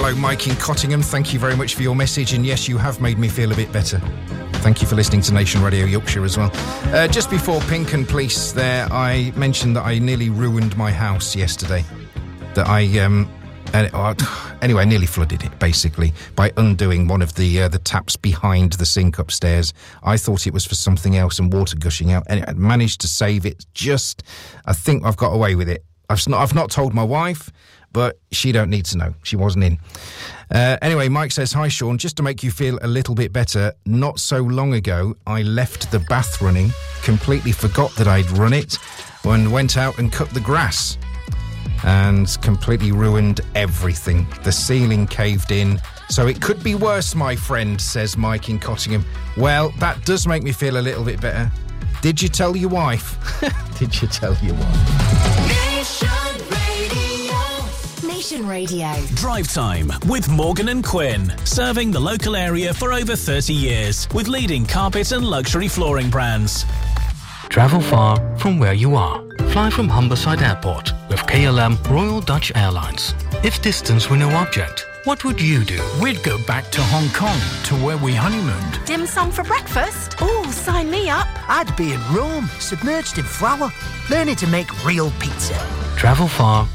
Hello, Mike in Cottingham. Thank you very much for your message. And yes, you have made me feel a bit better. Thank you for listening to Nation Radio Yorkshire as well. Just before Pink and Police there, I mentioned that I nearly ruined my house yesterday. That anyway, I nearly flooded it, basically, by undoing one of the taps behind the sink upstairs. I thought it was for something else and water gushing out. And I managed to save it. I think I've got away with it. I've not told my wife, but she don't need to know. She wasn't in. Anyway, Mike says, hi, Sean, just to make you feel a little bit better, not so long ago, I left the bath running, completely forgot that I'd run it, and went out and cut the grass. And completely ruined everything. The ceiling caved in. So it could be worse, my friend, says Mike in Cottingham. Well, that does make me feel a little bit better. Did you tell your wife? Did you tell your wife? Nation Radio. Drive Time with Morgan and Quinn. Serving the local area for over 30 years with leading carpet and luxury flooring brands. Travel far from where you are. Fly from Humberside Airport with KLM Royal Dutch Airlines. If distance were no object, what would you do? We'd go back to Hong Kong, to where we honeymooned. Dim sum for breakfast? Oh, sign me up. I'd be in Rome, submerged in flour, learning to make real pizza. Travel far